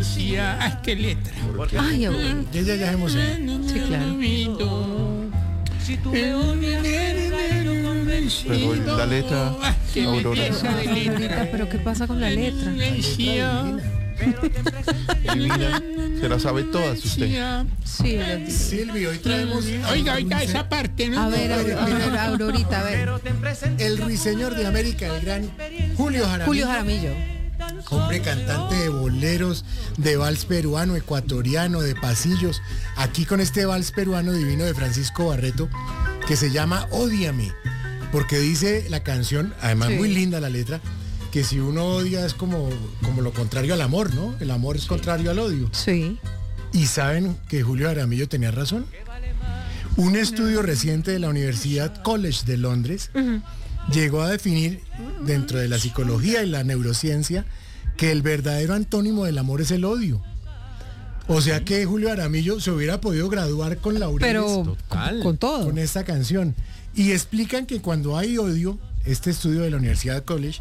decía, qué letra. Ay, abuelo. Ya hemos. Sí, claro. Pero la letra, Aurora. Aurorita, pero ¿qué pasa con la letra? Divina. Se la sabe todas usted. Sí, las dice. Silvio, hoy traemos. Oiga, esa parte, ¿no? A ver, Aurorita, a ver. El ruiseñor de América, el gran Julio Jaramillo. Julio Jaramillo. Hombre cantante de boleros, de vals peruano, ecuatoriano, de pasillos. Aquí con este vals peruano divino de Francisco Barreto, que se llama Ódiame. Porque dice la canción, además Sí. muy linda la letra, que si uno odia es como lo contrario al amor, ¿no? El amor es contrario al odio. Sí. ¿Y saben que Julio Jaramillo tenía razón? Un estudio reciente de la Universidad College de Londres llegó a definir dentro de la psicología y la neurociencia que el verdadero antónimo del amor es el odio. O sea que Julio Jaramillo se hubiera podido graduar con laureles Pero con todo. con esta canción. Y explican que cuando hay odio, este estudio de la Universidad College,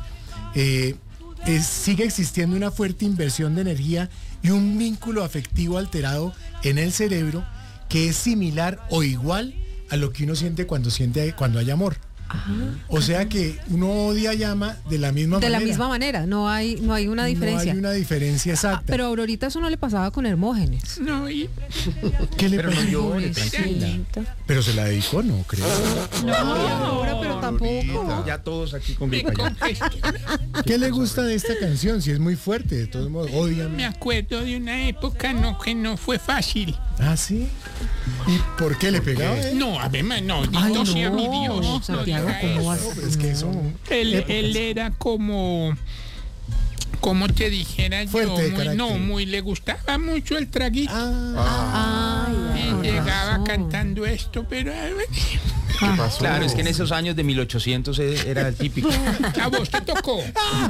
sigue existiendo una fuerte inversión de energía y un vínculo afectivo alterado en el cerebro que es similar o igual a lo que uno siente cuando hay amor. O sea que uno odia y ama de la misma De manera. la misma manera, no hay una diferencia. No hay una diferencia exacta. Pero Aurorita eso no le pasaba con Hermógenes. No, y ¿Qué le Pero no pasó? llore, tranquila. Pero se la dedicó, no creo. No, ahora, pero tampoco. Ya todos aquí con me confesé. ¿Qué le gusta de esta canción? Si es muy fuerte, de todos modos, Me ódiame. acuerdo de una época que no fue fácil. Ah, ¿sí? ¿Y por qué le pegaba? No, además, no, Ay, Dios sea mi no, Dios. No Santiago, diga ¿cómo eso. vas? No, pero es que son Él era como te dijera Fuerte de yo, carácter. muy le gustaba mucho el traguito. Ay, Y llegaba cantando esto, pero ¿Qué pasó? Claro, es que en esos años de 1800 era el típico. a vos te tocó.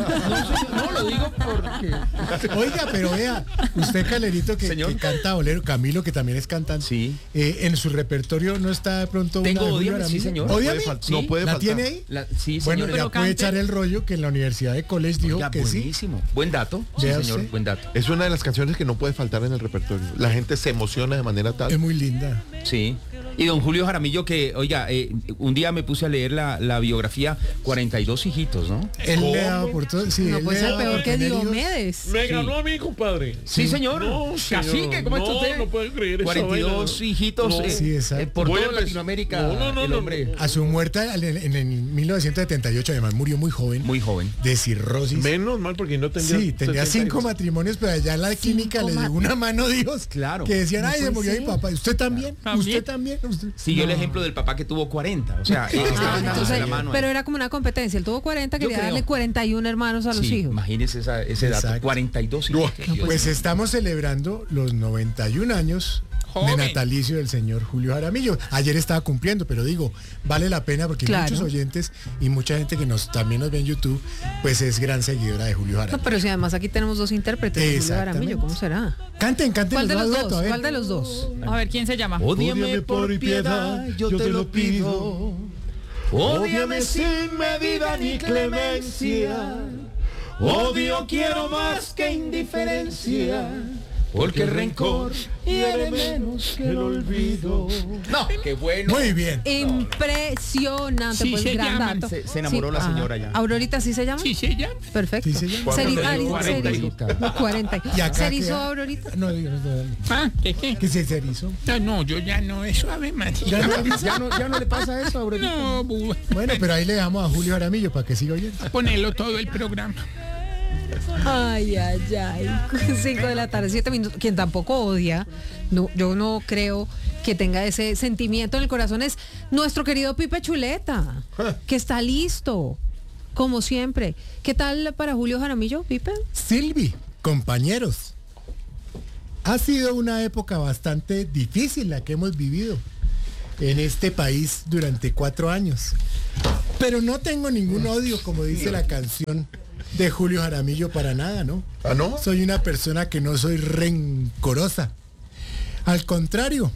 No, lo digo porque... Oiga, pero vea, usted Calerito que canta bolero, Camilo que también es cantante. Sí. En su repertorio no está de pronto Tengo una de Julio Ódiame, sí, Jaramillo? señor. Ódiame. No puede ¿La faltar. tiene ahí? Sí, Bueno, señor. ya puede echar el rollo que en la Universidad de College dijo Oiga, que sí. buenísimo. Buen dato. Sí, Vea señor, usted. buen dato. Es una de las canciones que no puede faltar en el repertorio. La gente se emociona de manera Es tal. muy linda. Sí. Y don Julio Jaramillo, que, oiga, un día me puse a leer la biografía, 42 hijitos, ¿no? Él le ha dado por todo. Sí, no él puede le ha ser dado peor por que tener hijos. Diomedes. Me ganó a mí, compadre. Sí, señor. No, señor. Cacique, ¿cómo está usted? No puedo creer esa 42 vaina. hijitos No. Sí, exacto. por Voy a toda empezar- Latinoamérica. No, el hombre A su muerte en el 1978, además murió muy joven, muy joven. de cirrosis. Menos mal porque no tendría. Sí, tenía 5 matrimonios, pero allá en la clínica le llegó una mano Dios. Claro. Que decían, ay, se puede murió mi ser. papá. ¿Usted también? ¿Usted también? Siguió el ejemplo del papá que tuvo 40. O sea, estaban dándose Entonces, la mano. pero era como una competencia. Él tuvo 40, Yo quería creo. darle 41 hermanos a los Sí, hijos. imagínese ese dato. Exacto. 42 hijos. Pues estamos celebrando los 91 años Joven. de natalicio del señor Julio Jaramillo. Ayer estaba cumpliendo, pero digo, vale la pena porque Claro. muchos oyentes y mucha gente que también nos ve en YouTube, pues es gran seguidora de Julio No, Jaramillo. pero si además aquí tenemos dos intérpretes de Julio Exactamente. Jaramillo, ¿cómo será? Canten ¿Cuál de los los dueto, dos? a ver. ¿Cuál de los dos? A ver, ¿quién se llama? Ódiame por piedad, yo te lo pido. Ódiame sin medida ni clemencia. Odio quiero más que indiferencia. Porque el rencor hiere menos que el olvido. No, qué bueno. Muy bien. Impresionante, Sí, pues se gran llaman. dato. Se enamoró la señora ya. Aurorita, ¿sí se llama? Sí, se llama. Perfecto. Sí se llama. Se ¿Cuánto erizó, te se dijo? erizó. 40. ¿Y acá ¿Se qué? erizó Aurorita? No, digo, no. ¿Qué qué? ¿Qué se erizó? No, yo ya no, eso Ave María. Ya no Ya no le pasa eso, Aurelita. No, Bueno, pero ahí le dejamos a Julio Jaramillo para que siga oyendo. ponerlo todo el programa. Ay, ay, ay. 5 de la tarde, 7 minutos. Quien tampoco odia, no, yo no creo que tenga ese sentimiento en el corazón, es nuestro querido Pipe Chuleta, que está listo, como siempre. ¿Qué tal para Julio Jaramillo, Pipe? Silvi, compañeros, ha sido una época bastante difícil la que hemos vivido en este país durante 4 años. Pero no tengo ningún odio, como dice la canción de Julio Jaramillo, para nada, ¿no? ¿Ah, no? Soy una persona que no soy rencorosa. Al contrario,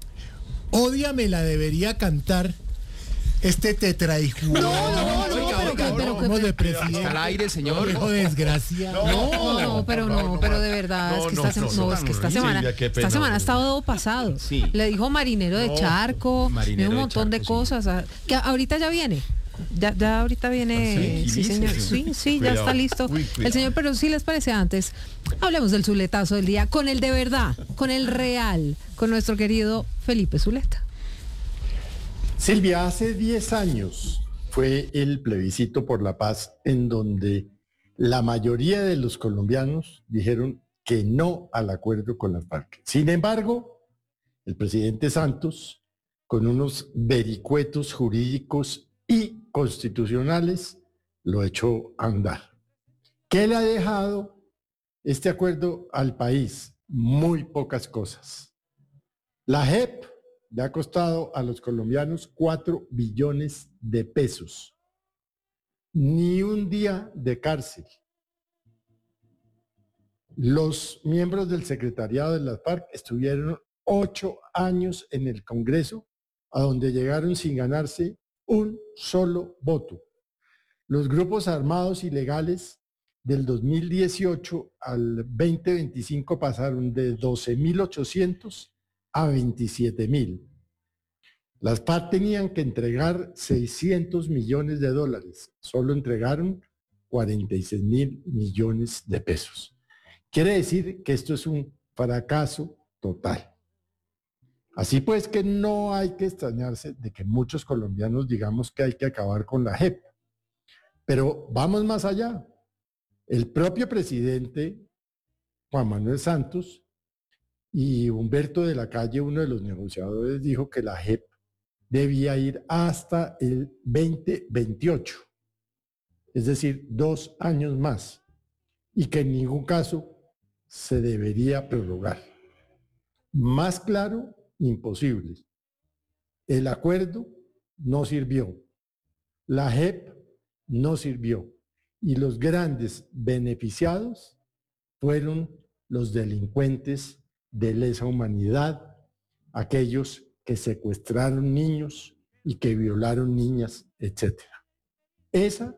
Ódiame la debería cantar este tetraijuelo. pero ¿Cómo de presidente? Está al aire el señor. Hijo desgraciado. No, pero de verdad, es que esta semana, Silvia, qué pena, esta semana ha estado pasado. Sí. Le dijo marinero de charco, Marinero un de montón de charco, cosas. Que ahorita ya viene. Ya ahorita viene, sí señor, sí, ya está listo. El señor, pero si les parece antes, hablemos del zuletazo del día, con el de verdad, con el real, con nuestro querido Felipe Zuleta. Silvia, hace 10 años fue el plebiscito por la paz en donde la mayoría de los colombianos dijeron que no al acuerdo con las FARC. Sin embargo, el presidente Santos, con unos vericuetos jurídicos y constitucionales, lo echó a andar. ¿Qué le ha dejado este acuerdo al país? Muy pocas cosas. La JEP le ha costado a los colombianos 4 billones de pesos. Ni un día de cárcel. Los miembros del secretariado de las FARC estuvieron 8 años en el Congreso, a donde llegaron sin ganarse un solo voto. Los grupos armados ilegales del 2018 al 2025 pasaron de 12.800 a 27.000. Las FARC tenían que entregar 600 millones de dólares. Solo entregaron 46.000 millones de pesos. Quiere decir que esto es un fracaso total. Así pues que no hay que extrañarse de que muchos colombianos digamos que hay que acabar con la JEP. Pero vamos más allá. El propio presidente Juan Manuel Santos y Humberto de la Calle, uno de los negociadores, dijo que la JEP debía ir hasta el 2028, es decir, 2 años más, y que en ningún caso se debería prorrogar. Más claro, imposible. El acuerdo no sirvió. La JEP no sirvió. Y los grandes beneficiados fueron los delincuentes de lesa humanidad, aquellos que secuestraron niños y que violaron niñas, etc. Esa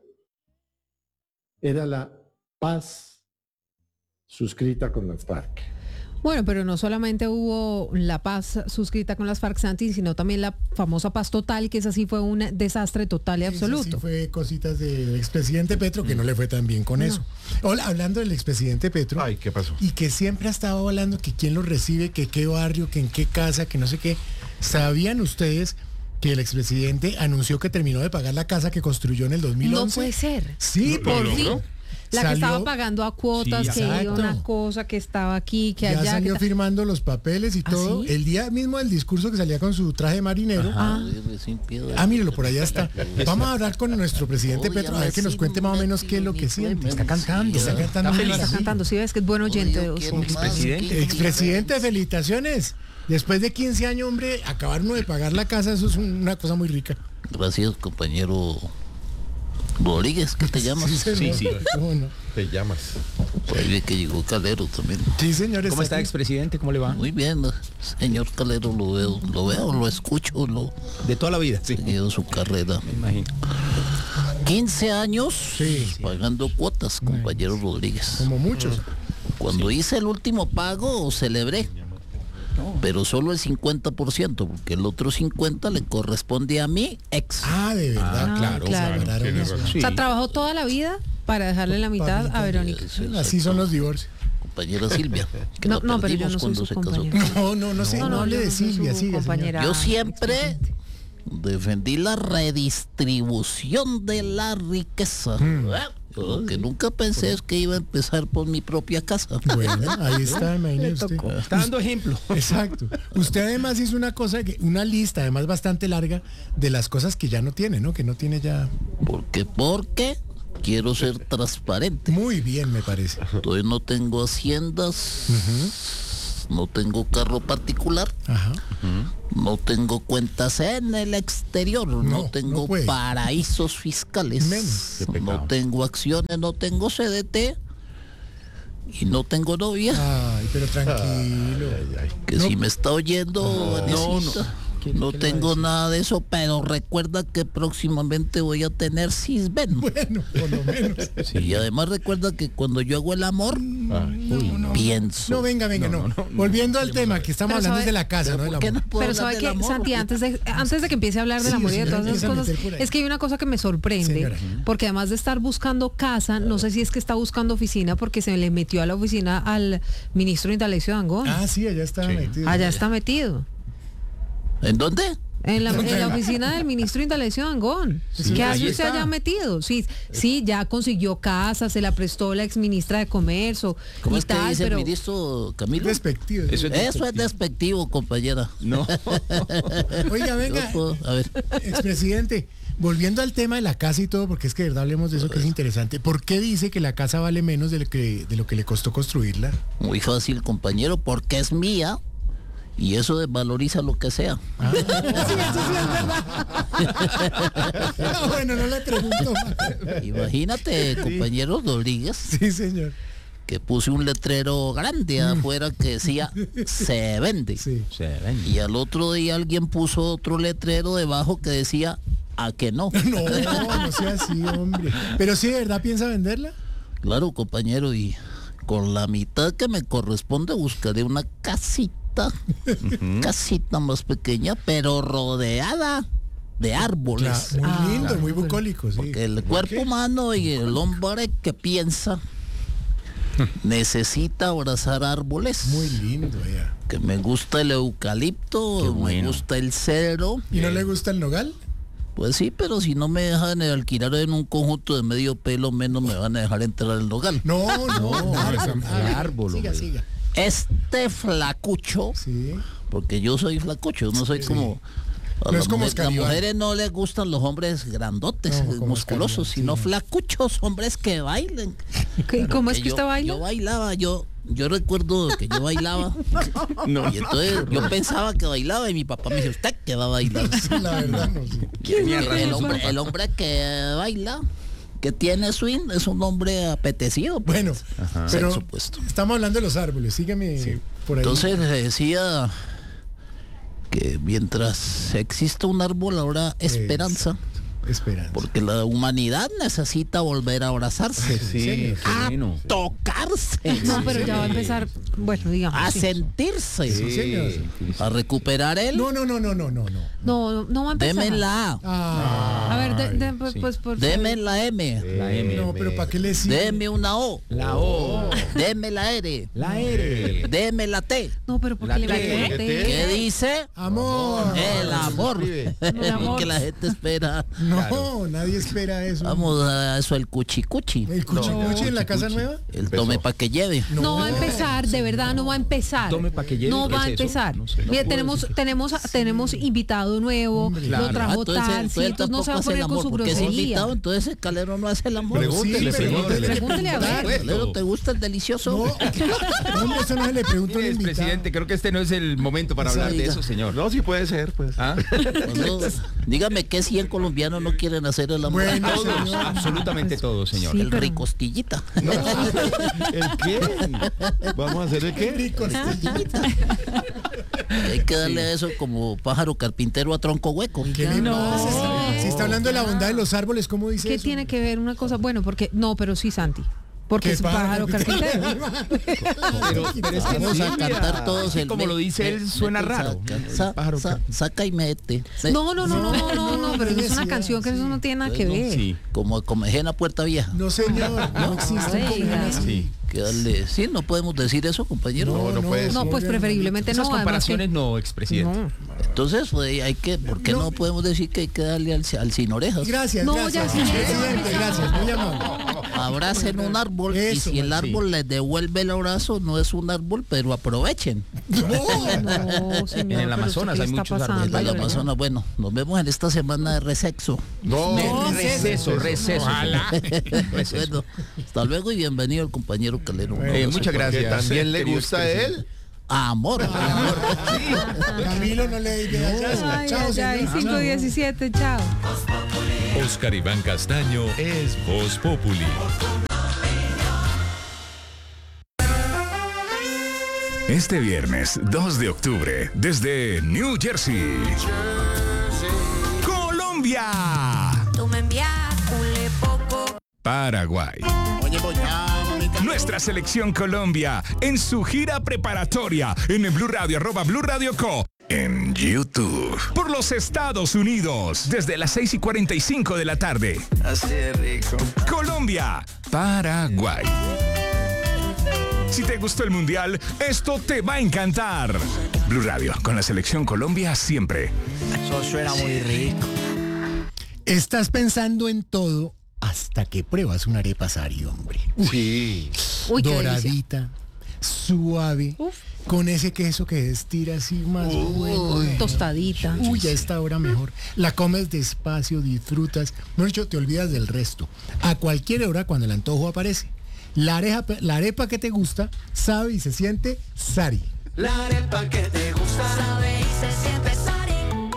era la paz suscrita con las FARC. Bueno, pero no solamente hubo la paz suscrita con las FARC, Santi, sino también la famosa paz total, que esa sí fue un desastre total y absoluto. Sí, fue cositas del expresidente Petro que no le fue tan bien con eso. Hola, hablando del expresidente Petro. Ay, ¿qué pasó? Y que siempre ha estado hablando que quién lo recibe, que qué barrio, que en qué casa, que no sé qué. ¿Sabían ustedes que el expresidente anunció que terminó de pagar la casa que construyó en el 2011? No puede ser. Sí, por fin. La que estaba pagando a cuotas, Sí, que iba exacto. una cosa, que estaba aquí, que Ya allá. salió firmando los papeles y todo. ¿sí? El día mismo del discurso que salía con su traje marinero. Mírelo, por allá está. Vamos a hablar con nuestro presidente Petro, a ver que nos cuente más o menos qué es lo que siente. Está cantando. Está cantando. Está feliz. Está cantando, sí ves que es buen oyente. Expresidente. Expresidente, felicitaciones. Después de 15 años, hombre, acabar uno de pagar la casa, eso es una cosa muy rica. Gracias, compañero Rodríguez, ¿qué te llamas? señor. Sí. ¿Cómo no? Te llamas. Por ahí vi que llegó Calero también. Sí, señor. ¿Cómo está, aquí. expresidente? ¿Cómo le va? Muy bien, señor Calero, lo escucho, lo De toda la vida, sí. seguido su carrera. Me imagino. 15 años Sí. pagando cuotas, compañero Rodríguez. Como muchos. Cuando hice el último pago, celebré. Pero solo el 50%, porque el otro 50% le corresponde a mi ex. Ah, de verdad. claro. Separaron Tiene eso. razón. Sí. O sea, trabajó toda la vida para dejarle la mitad a Verónica. Así son los divorcios. Compañera Silvia. Que No, la pero yo perdimos no soy cuando su se casó. compañera. No sé, no hable yo de no soy Silvia, su sigue, señor. compañera. Yo siempre defendí la redistribución de la riqueza. Lo que nunca pensé es que iba a empezar por mi propia casa. Bueno, ahí está, imagínese usted. Está dando ejemplo. Exacto. Usted además hizo una lista, además bastante larga, de las cosas que ya no tiene, ¿no? Que no tiene ya. Porque quiero ser transparente. Muy bien, me parece. Entonces no tengo haciendas, no tengo carro particular, Ajá. no tengo cuentas en el exterior, no No tengo puede. paraísos fiscales, Menos. Qué pecado. no tengo acciones, no tengo CDT y no tengo novia. Ay, pero tranquilo. Que no. si me está oyendo, No, Vanesita, No tengo nada de eso, pero recuerda que próximamente voy a tener cisben. Bueno, por lo menos. Y además recuerda que cuando yo hago el amor, pienso. No, venga, no. Volviendo al tema que estamos Pero hablando sabe- de la casa, ¿no? Del ¿Por qué amor. no puedo Pero hablar sabe del que, amor? Santi, antes de que empiece a hablar del Sí, amor y de señora, todas esas empieza a cosas, meter por ahí. es que hay una cosa que me sorprende, Señora. porque además de estar buscando casa, no sé si es que está buscando oficina, porque se le metió a la oficina al ministro Indalecio Dangond. Ah, sí, allá estaba metido. Allá está metido. ¿En dónde? En la oficina del ministro Indalecio Dangond. ¿Qué hace ahí usted está. allá metido? Sí, ya consiguió casa, se la prestó la exministra de Comercio ¿Cómo y es que tal, dice pero el ministro Camilo? Despectivo. Eso Eso es despectivo, compañera. No. Oiga, Yo venga, puedo- a ver. expresidente, volviendo al tema de la casa y todo, porque es que de verdad hablemos de eso que es interesante. ¿Por qué dice que la casa vale menos de lo que le costó construirla? Muy fácil, compañero, porque es mía y eso desvaloriza lo que sea. Sí, eso sí es verdad. No, bueno, no le pregunto más. Imagínate, compañero Rodríguez, Sí, señor. que puse un letrero grande afuera que decía se vende. Sí. Se ven. Y al otro día alguien puso otro letrero debajo que decía a que no. No sea así, hombre. Pero sí, ¿de verdad piensa venderla? Claro, compañero, y con la mitad que me corresponde buscaré una casita Ah, más pequeña, pero rodeada de árboles. Muy lindo, muy bucólico, sí. Porque el cuerpo humano y el hombre que piensa necesita abrazar árboles. Muy lindo, ya. Que me gusta el eucalipto, me gusta el cedro. ¿Y no le gusta el nogal? Pues sí, pero si no me dejan alquilar en un conjunto de medio pelo, menos me van a dejar entrar al nogal. No, árbol, Siga, hombre. siga. Este flacucho, Sí. porque yo soy flacucho, no soy como... No es como las Oscar Iván. mujeres no les gustan los hombres grandotes, No, como musculosos, Oscar Iván, sino sí. flacuchos, hombres que bailen. ¿Cómo es que yo, usted baila? Yo bailaba, yo recuerdo que yo bailaba. Y entonces yo pensaba que bailaba y mi papá me dice, usted que va a bailar. La verdad, no. Sí. El hombre que baila, que tiene swing, es un hombre apetecido. pues. Bueno, pero Sexo opuesto. estamos hablando de los árboles. Sígueme por ahí. Entonces le decía que mientras exista un árbol habrá esperanza, Esperanza. porque la humanidad necesita volver a abrazarse, Sí, a qué bueno. tocarse, No, pero ya va a empezar, bueno, digamos. a sí. sentirse, Sí, señor. a recuperar el No. No va a empezar. deme la A, Ah, A ver, pues por deme la M, La M. no, pero ¿para qué le sirve? deme una O, La O. deme la R, La R. deme la T. No, pero ¿por La qué le T. mete? ¿Qué dice? Amor. El amor. El amor. Que la gente espera. No, nadie espera eso. Vamos a eso, el cuchicuchi. ¿El cuchicuchi en la casa nueva? El tome para que lleve. No va a empezar, de verdad no va a empezar. Tome pa' que lleve No el va a receso. empezar. No sé. Mire, tenemos invitado nuevo, lo trajo Tarsi, entonces no se va a poner con su porque es grosería. invitado, entonces el calero no hace el amor. Pregúntele, Sí, señor. Pregúntele a ver. Calero, ¿te gusta el delicioso? Hombre, eso no se le pregunta a un Mire, invitado. presidente, creo que este no es el momento para hablar de Oiga. eso, señor. No, sí puede ser, pues. ¿Ah? Cuando- dígame que 100 colombianos no quieren hacer el amor. Bueno, Todos, señor. absolutamente todos, señor. Sí, El pero- ricostillita. ¿El qué? ¿Vamos a hacer el qué? Rico, Hay que darle a eso como pájaro carpintero a tronco hueco. ¿Qué le No. pasa? Si está hablando de la bondad de los árboles, ¿cómo dice ¿Qué eso? tiene que ver una cosa? Bueno, porque no, pero sí, Santi. Porque ¿Qué es un pájaro carpintero. Pero es que Vamos sí, a cantar todos es que el como lo dice él, suena raro. Saca y mete. No, pero eso es una canción que eso no tiene nada que ver. Sí. Como comejena puerta vieja. No, señor, no existe Ay, como ay. Sí. Que darle. Sí, no podemos decir eso, compañero. No, no puede No, pues preferiblemente Esas no. además comparaciones no, expresidente. no. Entonces, pues, hay que, ¿por qué no podemos decir que hay que darle al sin orejas? Gracias, No, gracias. ya sí, Presidente, gracias, muy amable. Abracen un árbol y Eso, si el sí. árbol les devuelve el abrazo, no es un árbol, pero aprovechen. No, señor. En el pero ¿usted Amazonas qué hay está muchos pasando? árboles. En el Amazonas, bueno, nos vemos en esta semana de resexo. No, Receso. Ojalá. Bueno, hasta luego y bienvenido el compañero Calero. Muchas que gracias. también le querido gusta a él. Amor. Camilo, no le diga ya. Ay, Chao, ay, ay, señor. 5:17, chao. Oscar Iván Castaño es Voz Populi. Este viernes 2 de octubre, desde New Jersey, Colombia, Paraguay. Nuestra selección Colombia en su gira preparatoria en el Blue Radio, @Blue Radio Co. En YouTube. Por los Estados Unidos, desde las 6:45 de la tarde. Así de rico. Colombia, Paraguay. Si te gustó el Mundial, esto te va a encantar. Blue Radio, con la selección Colombia siempre. Eso suena muy rico. Estás pensando en todo hasta que pruebas una arepa Sari, hombre. Sí. Uy, qué doradita, suave, con ese queso que estira así más bueno. Tostadita. Uy, a esta hora mejor. La comes despacio, disfrutas. Mejor dicho, te olvidas del resto. A cualquier hora cuando el antojo aparece. La arepa que te gusta sabe y se siente Sari. La arepa que te gusta sabe y se siente Sari.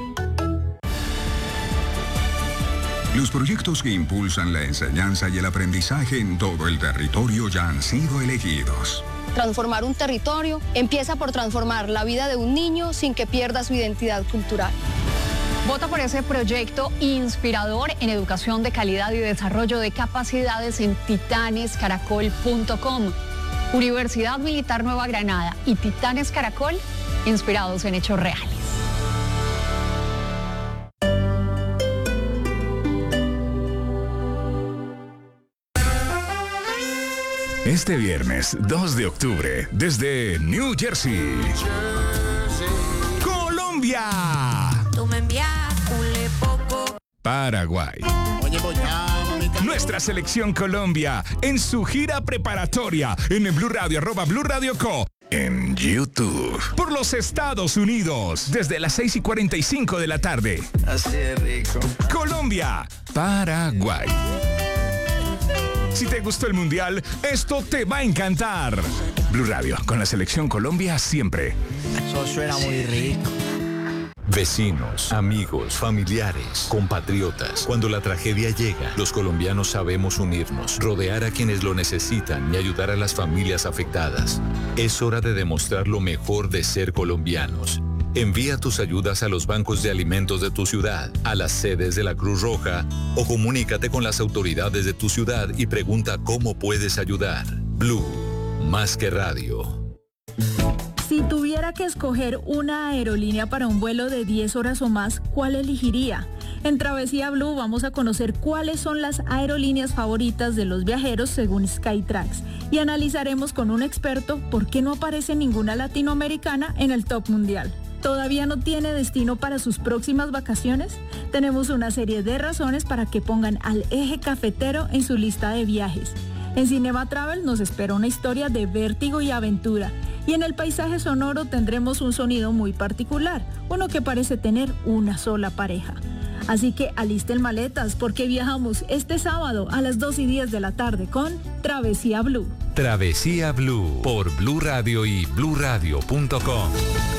Los proyectos que impulsan la enseñanza y el aprendizaje en todo el territorio ya han sido elegidos. Transformar un territorio empieza por transformar la vida de un niño sin que pierda su identidad cultural. Vota por ese proyecto inspirador en educación de calidad y desarrollo de capacidades en titanescaracol.com. Universidad Militar Nueva Granada y Titanes Caracol, inspirados en hechos reales. Este viernes 2 de octubre, desde New Jersey, Colombia, Paraguay. Nuestra selección Colombia en su gira preparatoria en el Blue Radio, @Blue Radio Co. En YouTube. Por los Estados Unidos, desde las 6:45 de la tarde. Así de rico. Colombia, Paraguay. Si te gustó el Mundial, esto te va a encantar. Blue Radio, con la selección Colombia siempre. Eso suena muy rico. Vecinos, amigos, familiares, compatriotas. Cuando la tragedia llega, los colombianos sabemos unirnos, rodear a quienes lo necesitan y ayudar a las familias afectadas. Es hora de demostrar lo mejor de ser colombianos. Envía tus ayudas a los bancos de alimentos de tu ciudad, a las sedes de la Cruz Roja o comunícate con las autoridades de tu ciudad y pregunta cómo puedes ayudar. Blue, más que radio. Si tuviera que escoger una aerolínea para un vuelo de 10 horas o más, ¿cuál elegiría? En Travesía Blue vamos a conocer cuáles son las aerolíneas favoritas de los viajeros según Skytrax y analizaremos con un experto por qué no aparece ninguna latinoamericana en el top mundial. ¿Todavía no tiene destino para sus próximas vacaciones? Tenemos una serie de razones para que pongan al Eje Cafetero en su lista de viajes. En Cinema Travel nos espera una historia de vértigo y aventura. Y en el paisaje sonoro tendremos un sonido muy particular, uno que parece tener una sola pareja. Así que alisten maletas porque viajamos este sábado a las 2:10 de la tarde con Travesía Blue. Travesía Blue por Blue Radio y bluradio.com.